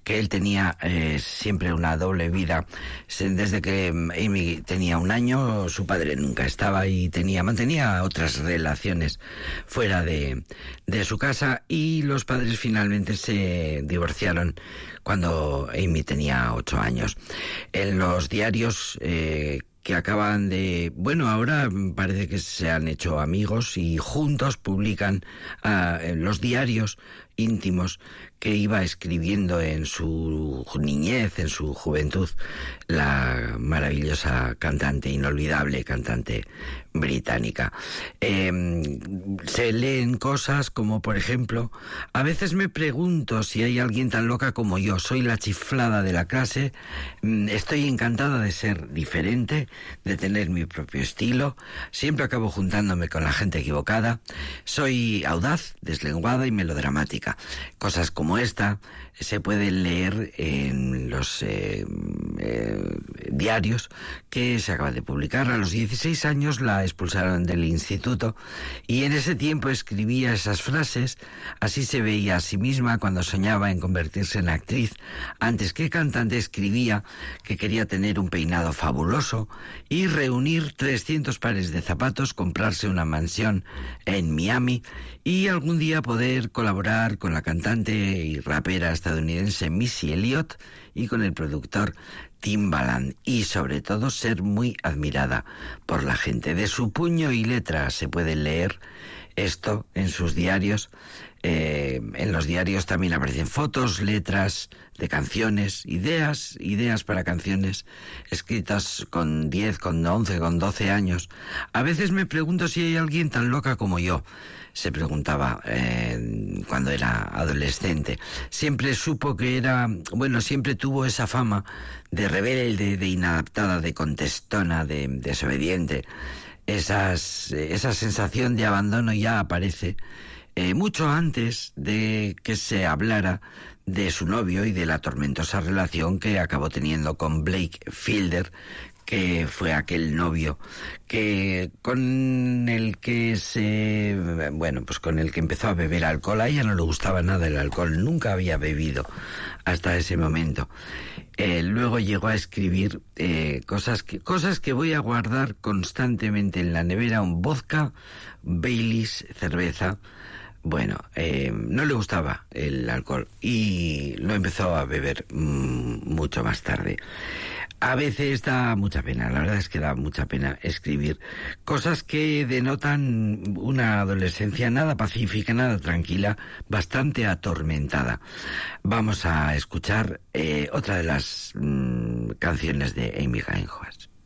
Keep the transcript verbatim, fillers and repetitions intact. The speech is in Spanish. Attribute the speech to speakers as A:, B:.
A: que él tenía eh, siempre una doble vida. Desde que Amy tenía un año, su padre nunca estaba y tenía mantenía otras relaciones fuera de, de su casa, y los padres finalmente se divorciaron cuando Amy tenía ocho años. En los diarios eh, que acaban de... Bueno, ahora parece que se han hecho amigos y juntos publican uh, los diarios íntimos que iba escribiendo en su niñez, en su juventud, la maravillosa cantante, inolvidable cantante británica. Eh, se leen cosas como, por ejemplo, a veces me pregunto si hay alguien tan loca como yo. Soy la chiflada de la clase, estoy encantada de ser diferente, de tener mi propio estilo, siempre acabo juntándome con la gente equivocada, soy audaz, deslenguada y melodramática. Cosas como esta se pueden leer en los eh, eh, diarios que se acaban de publicar. A los dieciséis años la expulsaron del instituto y en ese tiempo escribía esas frases. Así se veía a sí misma cuando soñaba en convertirse en actriz. Antes que cantante escribía que quería tener un peinado fabuloso y reunir trescientos pares de zapatos, comprarse una mansión en Miami y algún día poder colaborar con la cantante y rapera estadounidense Missy Elliott y con el productor Timbaland, y sobre todo ser muy admirada por la gente. De su puño y letra se puede leer esto en sus diarios. Eh, en los diarios también aparecen fotos, letras de canciones, ideas, ideas para canciones escritas con diez, con once, con doce años. A veces me pregunto si hay alguien tan loca como yo, se preguntaba eh, cuando era adolescente. Siempre supo que era, bueno, siempre tuvo esa fama de rebelde, de inadaptada, de contestona, de desobediente. Esas, esa sensación de abandono ya aparece eh, mucho antes de que se hablara de su novio y de la tormentosa relación que acabó teniendo con Blake Fielder, que fue aquel novio que con el que se bueno pues con el que empezó a beber alcohol. A ella no le gustaba nada el alcohol, nunca había bebido hasta ese momento. Eh, luego llegó a escribir eh, cosas que cosas que voy a guardar constantemente en la nevera: un vodka, Baileys, cerveza. Bueno, eh, no le gustaba el alcohol y lo empezó a beber mmm, mucho más tarde. A veces da mucha pena, la verdad es que da mucha pena escribir cosas que denotan una adolescencia nada pacífica, nada tranquila, bastante atormentada. Vamos a escuchar eh, otra de las mmm, canciones de Amy Winehouse.